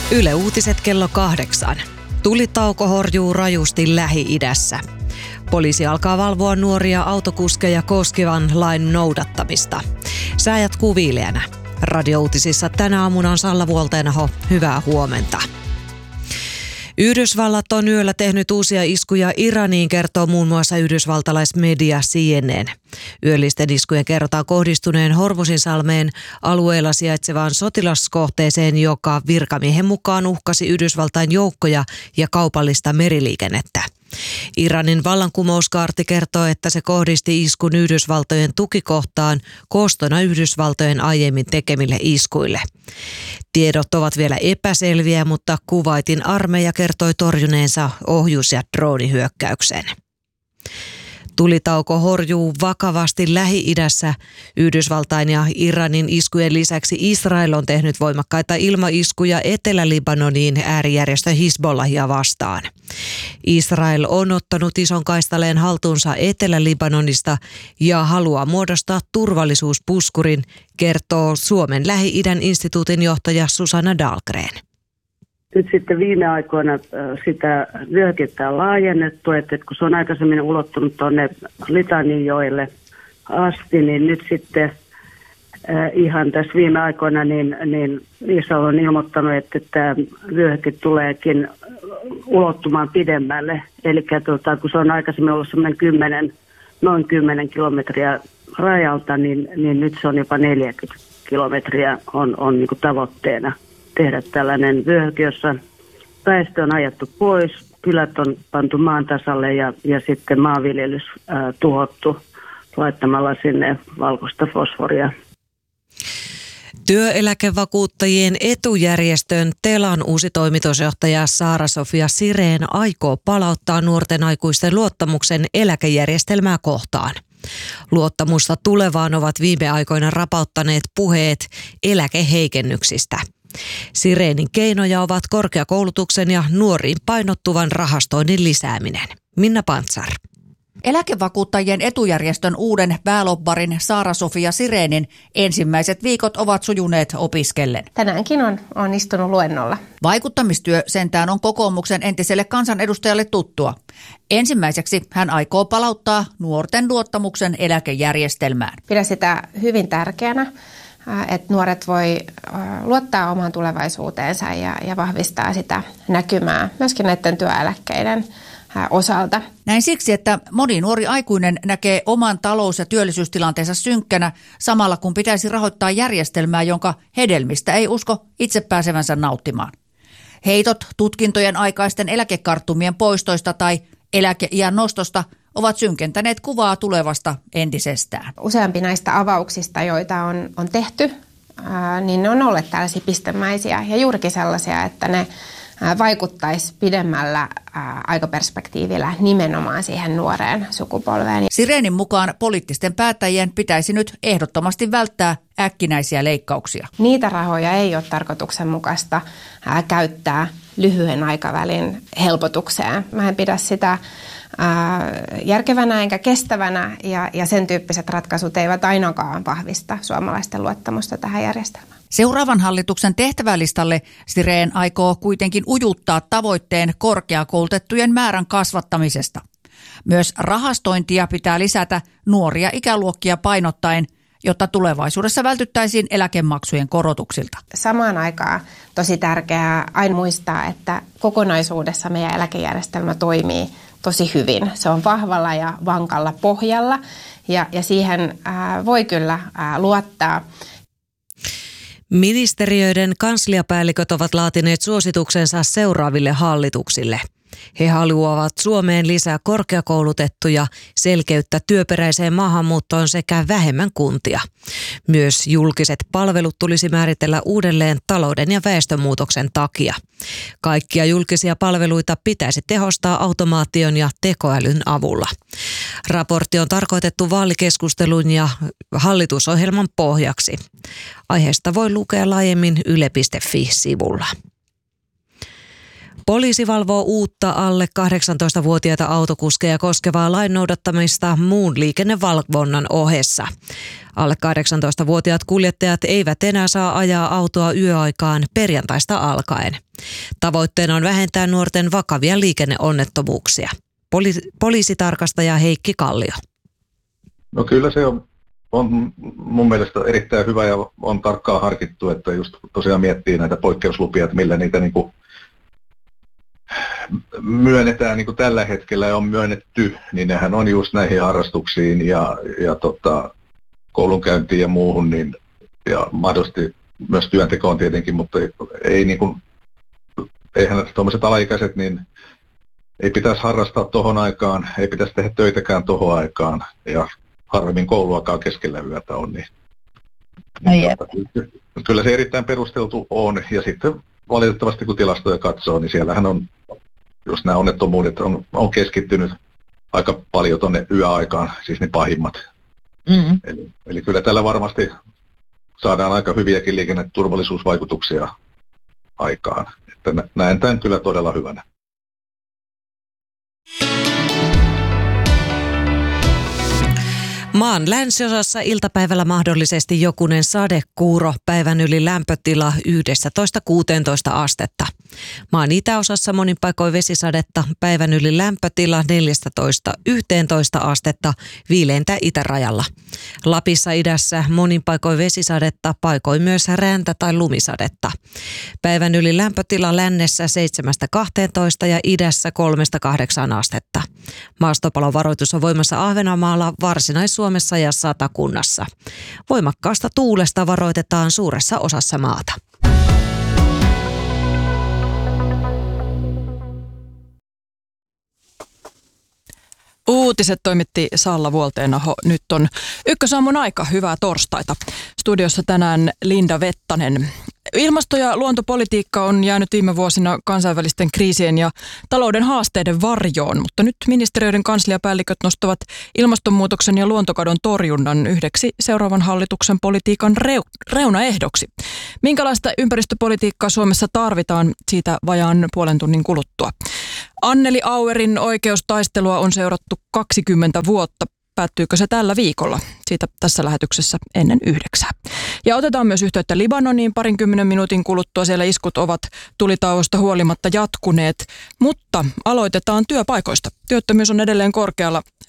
Yle Uutiset kello 8. Tulitauko horjuu rajusti Lähi-idässä. Poliisi alkaa valvoa nuoria autokuskeja koskevan lain noudattamista. Sää jatkuu viileänä. Radiouutisissa tänä aamuna on Salla Vuolteenaho. Hyvää huomenta. Yhdysvallat on yöllä tehnyt uusia iskuja Iraniin, kertoo muun muassa yhdysvaltalaismedia CNN. Yöllisten iskujen kerrotaan kohdistuneen Hormuzinsalmeen alueella sijaitsevaan sotilaskohteeseen, joka virkamiehen mukaan uhkasi Yhdysvaltain joukkoja ja kaupallista meriliikennettä. Iranin vallankumouskaarti kertoo, että se kohdisti iskun Yhdysvaltojen tukikohtaan koostona Yhdysvaltojen aiemmin tekemille iskuille. Tiedot ovat vielä epäselviä, mutta Kuwaitin armeija kertoi torjuneensa ohjus- ja droonihyökkäyksen. Tulitauko horjuu vakavasti Lähi-idässä. Yhdysvaltain ja Iranin iskujen lisäksi Israel on tehnyt voimakkaita ilmaiskuja Etelä-Libanoniin äärijärjestö Hizbollahia vastaan. Israel on ottanut ison kaistaleen haltuunsa Etelä-Libanonista ja haluaa muodostaa turvallisuuspuskurin, kertoo Suomen Lähi-idän instituutin johtaja Susanna Dahlgren. Nyt sitten viime aikoina sitä vyöhykettä on laajennettu, että kun se on aikaisemmin ulottunut tuonne Litaninjoelle asti, niin nyt sitten ihan tässä viime aikoina niin Israel on ilmoittanut, että tämä vyöhyke tuleekin ulottumaan pidemmälle. Eli kun se on aikaisemmin ollut semmoinen noin 10 kilometriä rajalta, niin nyt se on jopa 40 kilometriä on niin kuin tavoitteena tehdä tällainen vyöhyke, jossa väestö on ajettu pois, kylät on pantu maan tasalle ja sitten maanviljelys tuhottu laittamalla sinne valkoista fosforia. Työeläkevakuuttajien etujärjestön Telan uusi toimitusjohtaja Saara-Sofia Sirén aikoo palauttaa nuorten aikuisten luottamuksen eläkejärjestelmää kohtaan. Luottamusta tulevaan ovat viime aikoina rapauttaneet puheet eläkeheikennyksistä. Sirénin keinoja ovat korkeakoulutuksen ja nuoriin painottuvan rahastoinnin lisääminen. Minna Pantsar. Eläkevakuuttajien etujärjestön uuden päälobbarin Saara-Sofia Sirénin ensimmäiset viikot ovat sujuneet opiskellen. Tänäänkin on istunut luennolla. Vaikuttamistyö sentään on kokoomuksen entiselle kansanedustajalle tuttua. Ensimmäiseksi hän aikoo palauttaa nuorten luottamuksen eläkejärjestelmään. Pidän sitä hyvin tärkeänä, että nuoret voi luottaa omaan tulevaisuuteensa ja vahvistaa sitä näkymää myöskin näiden työeläkkeiden osalta. Näin siksi, että moni nuori aikuinen näkee oman talous- ja työllisyystilanteensa synkkänä samalla kun pitäisi rahoittaa järjestelmää, jonka hedelmistä ei usko itse pääsevänsä nauttimaan. Heitot tutkintojen aikaisten eläkekarttumien poistoista tai eläkeiän nostosta ovat synkentäneet kuvaa tulevasta entisestään. Useampi näistä avauksista, joita on tehty, niin ne on olleet tällaisia pistemäisiä ja juurikin sellaisia, että ne vaikuttaisi pidemmällä aikaperspektiivillä nimenomaan siihen nuoreen sukupolveen. Sirénin mukaan poliittisten päättäjien pitäisi nyt ehdottomasti välttää äkkinäisiä leikkauksia. Niitä rahoja ei ole tarkoituksenmukaista käyttää lyhyen aikavälin helpotukseen. Mä en pidä sitä järkevänä enkä kestävänä ja sen tyyppiset ratkaisut eivät ainakaan vahvista suomalaisten luottamusta tähän järjestelmään. Seuraavan hallituksen tehtävälistalle Sirén aikoo kuitenkin ujuttaa tavoitteen korkeakoulutettujen määrän kasvattamisesta. Myös rahastointia pitää lisätä nuoria ikäluokkia painottaen, jotta tulevaisuudessa vältyttäisiin eläkemaksujen korotuksilta. Samaan aikaan tosi tärkeää aina muistaa, että kokonaisuudessa meidän eläkejärjestelmä toimii tosi hyvin. Se on vahvalla ja vankalla pohjalla ja siihen voi kyllä luottaa. Ministeriöiden kansliapäälliköt ovat laatineet suosituksensa seuraaville hallituksille. He haluavat Suomeen lisää korkeakoulutettuja, selkeyttä työperäiseen maahanmuuttoon sekä vähemmän kuntia. Myös julkiset palvelut tulisi määritellä uudelleen talouden ja väestönmuutoksen takia. Kaikkia julkisia palveluita pitäisi tehostaa automaation ja tekoälyn avulla. Raportti on tarkoitettu vaalikeskustelun ja hallitusohjelman pohjaksi. Aiheesta voi lukea laajemmin yle.fi-sivulla. Poliisi valvoo uutta alle 18-vuotiaita autokuskeja koskevaa lain noudattamista muun liikennevalvonnan ohessa. Alle 18-vuotiaat kuljettajat eivät enää saa ajaa autoa yöaikaan perjantaista alkaen. Tavoitteena on vähentää nuorten vakavia liikenneonnettomuuksia. Poliisitarkastaja Heikki Kallio. No kyllä se on mun mielestä erittäin hyvä ja on tarkkaan harkittu, että just tosiaan miettii näitä poikkeuslupia, että millä niitä niin kuin myönnetään niin kuin tällä hetkellä ja on myönnetty, niin nehän on just näihin harrastuksiin ja koulunkäyntiin ja muuhun, niin, ja mahdollisesti myös työntekoon tietenkin, mutta ei niin kuin, eihän tuommoiset alaikäiset, niin ei pitäisi harrastaa tohon aikaan, ei pitäisi tehdä töitäkään tohon aikaan ja harvemmin kouluakaan keskellä yötä on. Niin kyllä se erittäin perusteltu on ja sitten valitettavasti kun tilastoja katsoo, niin siellähän on just nämä onnettomuudet on keskittynyt aika paljon tuonne yöaikaan, siis ne pahimmat. Mm-hmm. Eli kyllä tällä varmasti saadaan aika hyviäkin liikenneturvallisuusvaikutuksia aikaan. Että näen tämän kyllä todella hyvänä. Maan länsiosassa iltapäivällä mahdollisesti jokunen sadekuuro, päivän yli lämpötila 11-16 astetta. Maan itäosassa monin paikoin vesisadetta, päivän yli lämpötila 14-11 astetta, viileintä itärajalla. Lapissa idässä monin paikoin vesisadetta, paikoin myös räntä- tai lumisadetta. Päivän yli lämpötila lännessä 7-12 ja idässä 3-8 astetta. Maastopalovaroitus on voimassa Ahvenanmaalla, Varsinais-Suomessa ja Satakunnassa. Voimakkaasta tuulesta varoitetaan suuressa osassa maata. Uutiset toimitti Salla Vuolteenaho. Nyt on Ykkösaamun aika. Hyvää torstaita. Studiossa tänään Linda Vettanen. Ilmasto- ja luontopolitiikka on jäänyt viime vuosina kansainvälisten kriisien ja talouden haasteiden varjoon, mutta nyt ministeriöiden kansliapäälliköt nostavat ilmastonmuutoksen ja luontokadon torjunnan yhdeksi seuraavan hallituksen politiikan reunaehdoksi. Minkälaista ympäristöpolitiikkaa Suomessa tarvitaan, siitä vajaan puolen tunnin kuluttua. Anneli Auerin oikeustaistelua on seurattu 20 vuotta. Päättyykö se tällä viikolla? Siitä tässä lähetyksessä ennen 9. Ja otetaan myös yhteyttä Libanoniin 20 minuutin kuluttua. Siellä iskut ovat tulitauosta huolimatta jatkuneet, mutta aloitetaan työpaikoista. Työttömyys on edelleen korkealla